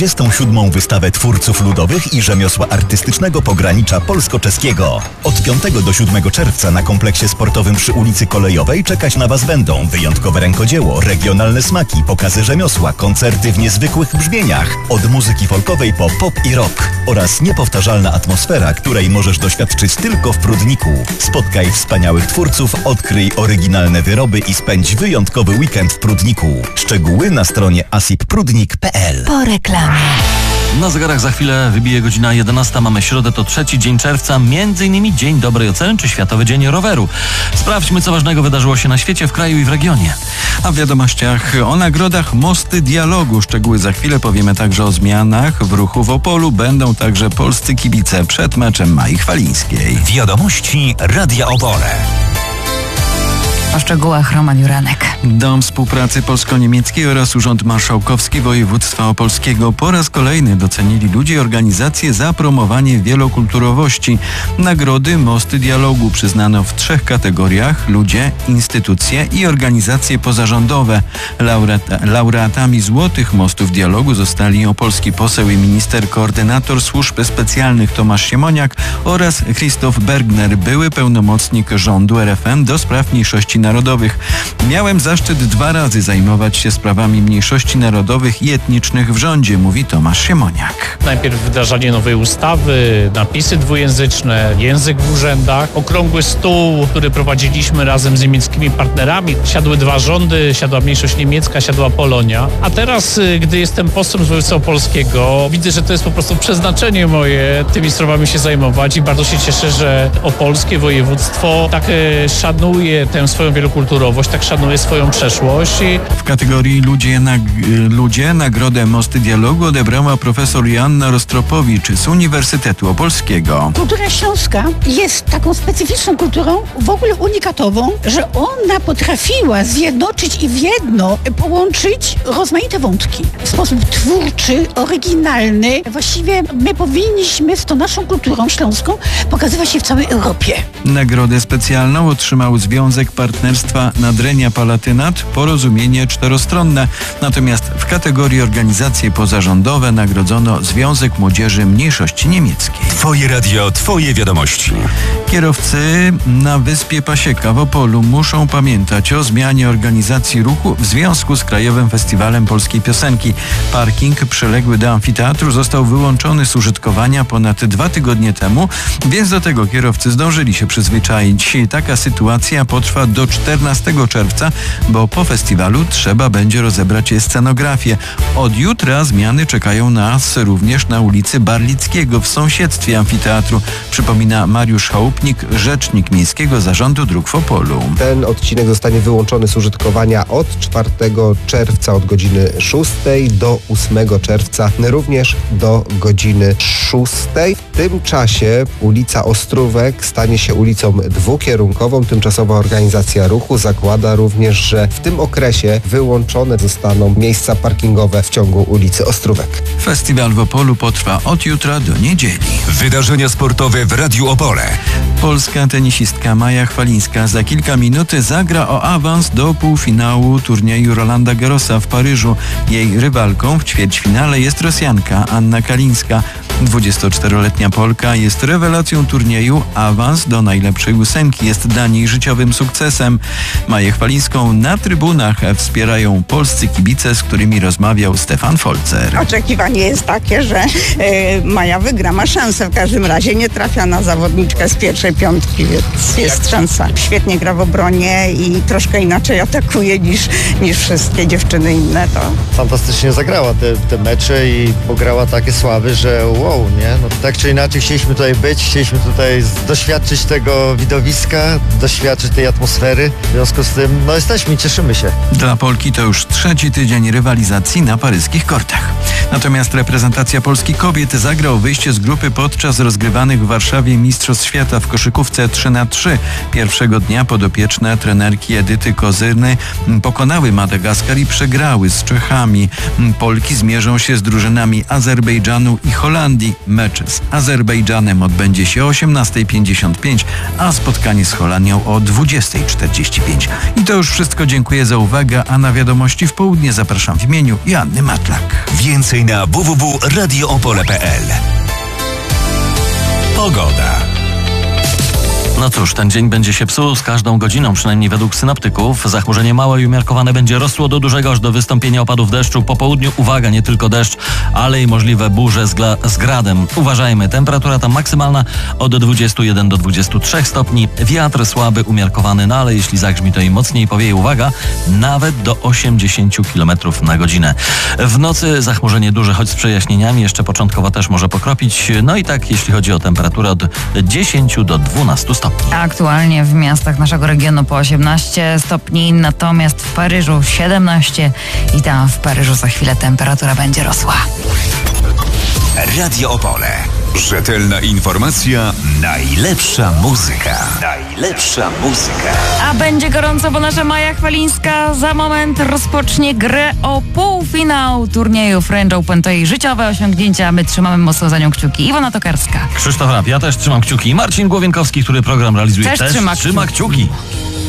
27. wystawę twórców ludowych i rzemiosła artystycznego pogranicza polsko-czeskiego. Od 5 do 7 czerwca na kompleksie sportowym przy ulicy Kolejowej czekać na Was będą wyjątkowe rękodzieło, regionalne smaki, pokazy rzemiosła, koncerty w niezwykłych brzmieniach, od muzyki folkowej po pop i rock oraz niepowtarzalna atmosfera, której możesz doświadczyć tylko w Prudniku. Spotkaj wspaniałych twórców, odkryj oryginalne wyroby i spędź wyjątkowy weekend w Prudniku. Szczegóły na stronie asipprudnik.pl. Po reklamie. Na zegarach za chwilę wybije godzina 11. Mamy środę, to 3 dzień czerwca, m.in. Dzień Dobrej Oceny czy Światowy Dzień Roweru. Sprawdźmy, co ważnego wydarzyło się na świecie, w kraju i w regionie. A w wiadomościach o nagrodach Mosty Dialogu. Szczegóły za chwilę. Powiemy także o zmianach w ruchu w Opolu. Będą także polscy kibice przed meczem Mai Chwalińskiej. Wiadomości Radia Opole. O szczegółach Roman Juranek. Dom Współpracy Polsko-Niemieckiej oraz Urząd Marszałkowski Województwa Opolskiego po raz kolejny docenili ludzi i organizacje za promowanie wielokulturowości. Nagrody Mosty Dialogu przyznano w 3 kategoriach: ludzie, instytucje i organizacje pozarządowe. Laureatami Złotych Mostów Dialogu zostali opolski poseł i minister koordynator służb specjalnych Tomasz Siemoniak oraz Krzysztof Bergner, były pełnomocnik rządu RFN do spraw mniejszości narodowych. Miałem zaszczyt 2 razy zajmować się sprawami mniejszości narodowych i etnicznych w rządzie, mówi Tomasz Siemoniak. Najpierw wdrażanie nowej ustawy, napisy dwujęzyczne, język w urzędach, okrągły stół, który prowadziliśmy razem z niemieckimi partnerami. Siadły 2 rządy, siadła mniejszość niemiecka, siadła Polonia. A teraz, gdy jestem posłem z województwa opolskiego, widzę, że to jest po prostu przeznaczenie moje tymi sprawami się zajmować i bardzo się cieszę, że opolskie województwo tak szanuje tę swoją wielokulturowość, tak szanuje swoją przeszłość. W kategorii ludzie nagrodę Mosty Dialogu odebrała profesor Joanna Rostropowicz z Uniwersytetu Opolskiego. Kultura śląska jest taką specyficzną kulturą, w ogóle unikatową, że ona potrafiła zjednoczyć i w jedno połączyć rozmaite wątki. W sposób twórczy, oryginalny. Właściwie my powinniśmy z tą naszą kulturą śląską pokazywać się w całej Europie. Nagrodę specjalną otrzymał Związek Partnerstwa Nadrenia-Palatynat, porozumienie 4-stronne. Natomiast w kategorii organizacje pozarządowe nagrodzono Związek Młodzieży Mniejszości Niemieckiej. Twoje radio, Twoje wiadomości. Kierowcy na Wyspie Pasieka w Opolu muszą pamiętać o zmianie organizacji ruchu w związku z Krajowym Festiwalem Polskiej Piosenki. Parking przyległy do amfiteatru został wyłączony z użytkowania ponad 2 tygodnie temu, więc do tego kierowcy zdążyli się przyzwyczaić. Taka sytuacja potrwa do 14 czerwca, bo po festiwalu trzeba będzie rozebrać scenografię. Od jutra zmiany czekają nas również na ulicy Barlickiego w sąsiedztwie amfiteatru, przypomina Mariusz Chałupnik, rzecznik Miejskiego Zarządu Dróg w Opolu. Ten odcinek zostanie wyłączony z użytkowania od 4 czerwca od godziny 6 do 8 czerwca również do godziny 6. W tym czasie ulica Ostrówek stanie się ulicą dwukierunkową. Tymczasowa organizacja ruchu zakłada również, że w tym okresie wyłączone zostaną miejsca parkingowe w ciągu ulicy Ostrówek. Festiwal w Opolu potrwa od jutra do niedzieli. Wydarzenia sportowe w Radiu Opole. Polska tenisistka Maja Chwalińska za kilka minut zagra o awans do półfinału turnieju Rolanda Garrosa w Paryżu. Jej rywalką w ćwierćfinale jest Rosjanka Anna Kalińska. 24-letnia Polka jest rewelacją turnieju. Awans do najlepszej 8 jest dla niej życiowym sukcesem. Maję Chwalińską na trybunach wspierają polscy kibice, z którymi rozmawiał Stefan Folzer. Oczekiwanie jest takie, że Maja wygra, ma szansę. W każdym razie nie trafia na zawodniczkę z pierwszej 5, więc jest szansa. Świetnie gra w obronie i troszkę inaczej atakuje niż wszystkie dziewczyny inne. To fantastycznie zagrała te mecze i pograła takie sławy, że wow, nie? No, tak czy inaczej chcieliśmy tutaj być, chcieliśmy tutaj doświadczyć tego widowiska, doświadczyć tej atmosfery. W związku z tym, no jesteśmy i cieszymy się. Dla Polki to już 3. tydzień rywalizacji na paryskich kortach. Natomiast reprezentacja Polski kobiet zagra o wyjście z grupy podczas rozgrywanych w Warszawie Mistrzostw Świata w koszykówce 3x3. Pierwszego dnia podopieczne trenerki Edyty Kozyny pokonały Madagaskar i przegrały z Czechami. Polki zmierzą się z drużynami Azerbejdżanu i Holandii. Mecz z Azerbejdżanem odbędzie się o 18:55, a spotkanie z Holandią o 20:40. 7:45. I to już wszystko. Dziękuję za uwagę, a na wiadomości w południe zapraszam w imieniu Joanny Matlak. Więcej na www.radioopole.pl. Pogoda. No cóż, ten dzień będzie się psuł z każdą godziną, przynajmniej według synoptyków. Zachmurzenie małe i umiarkowane będzie rosło do dużego aż do wystąpienia opadów deszczu. Po południu, uwaga, nie tylko deszcz, ale i możliwe burze z gradem. Uważajmy, temperatura tam maksymalna od 21 do 23 stopni. Wiatr słaby, umiarkowany, no ale jeśli zagrzmi, to i mocniej powieje, uwaga, nawet do 80 km na godzinę. W nocy zachmurzenie duże, choć z przejaśnieniami, jeszcze początkowo też może pokropić. No i tak, jeśli chodzi o temperaturę od 10 do 12 stopni. Aktualnie w miastach naszego regionu po 18 stopni, natomiast w Paryżu 17 i tam w Paryżu za chwilę temperatura będzie rosła. Radio Opole. Rzetelna informacja, najlepsza muzyka. Najlepsza muzyka. A będzie gorąco, bo nasza Maja Chwalińska za moment rozpocznie grę o półfinał turnieju French Open. To jej życiowe osiągnięcia, my trzymamy mocno za nią kciuki. Iwona Tokarska. Krzysztof Rap, ja też trzymam kciuki. Marcin Głowienkowski, który program realizuje, Też trzyma kciuki.